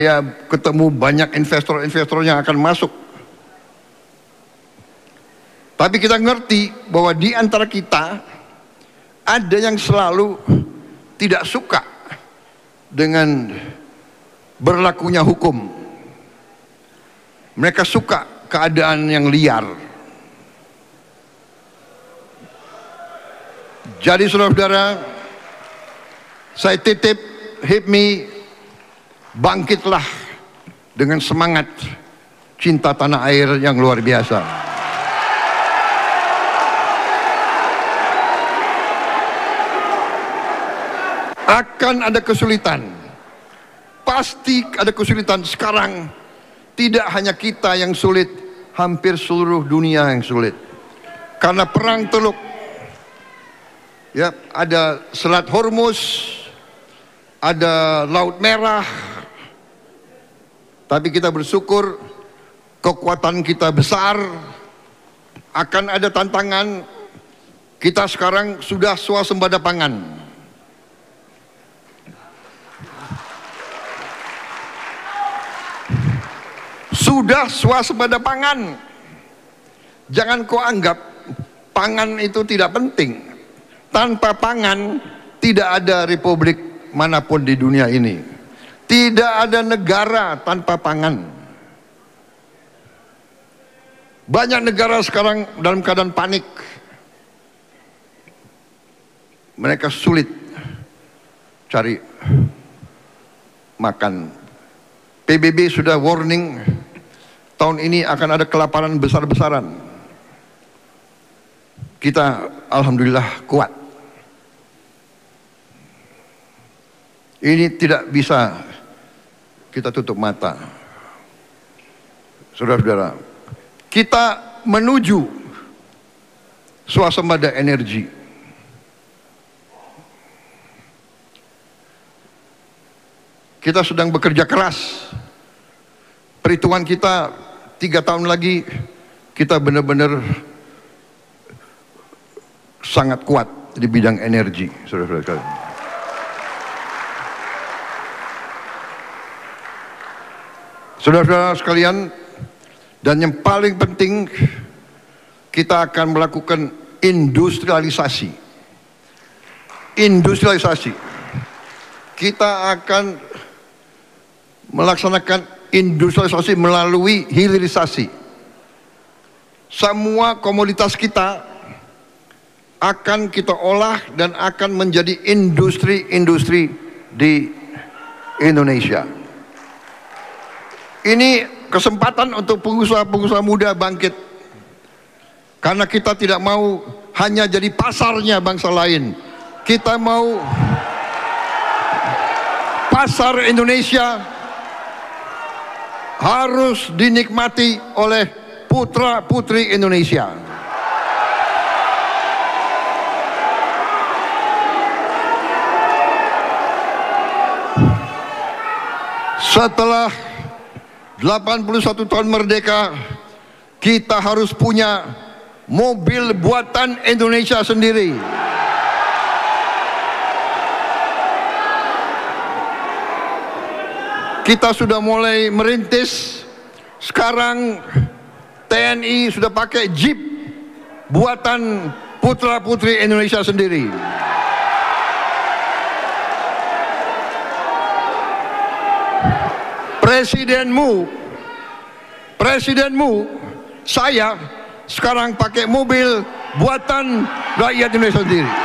Ya, ketemu banyak investor-investor yang akan masuk. Tapi kita ngerti bahwa di antara kita ada yang selalu tidak suka dengan berlakunya hukum. Mereka suka keadaan yang liar. Jadi saudara-saudara, saya titip HIPMI, bangkitlah dengan semangat cinta tanah air yang luar biasa. Akan ada kesulitan, pasti ada kesulitan. Sekarang tidak hanya kita yang sulit, hampir seluruh dunia yang sulit karena perang Teluk. Ya, ada Selat Hormuz, ada Laut Merah. Tapi kita bersyukur kekuatan kita besar. Akan ada tantangan. Kita sekarang sudah swasembada pangan. Sudah swasembada pangan. Jangan kau anggap pangan itu tidak penting. Tanpa pangan tidak ada republik manapun di dunia ini. Tidak ada negara tanpa pangan. Banyak negara sekarang dalam keadaan panik. Mereka sulit cari makan. PBB sudah warning, tahun ini akan ada kelaparan besar-besaran. Kita alhamdulillah kuat. Ini tidak bisa kita tutup mata. Saudara-saudara, kita menuju swasembada energi. Kita sedang bekerja keras. Perhitungan kita 3 tahun lagi kita benar-benar sangat kuat di bidang energi, saudara-saudara sekalian. Saudara-saudara sekalian, dan yang paling penting, kita akan melakukan industrialisasi. Industrialisasi. Kita akan melaksanakan industrialisasi melalui hilirisasi. Semua komoditas kita akan kita olah dan akan menjadi industri-industri di Indonesia. Ini kesempatan untuk pengusaha-pengusaha muda bangkit. Karena kita tidak mau hanya jadi pasarnya bangsa lain. Kita mau pasar Indonesia harus dinikmati oleh putra-putri Indonesia. Setelah 81 tahun merdeka, kita harus punya mobil buatan Indonesia sendiri. Kita sudah mulai merintis. Sekarang TNI sudah pakai Jeep buatan putra-putri Indonesia sendiri. Presidenmu, saya sekarang pakai mobil buatan rakyat Indonesia sendiri.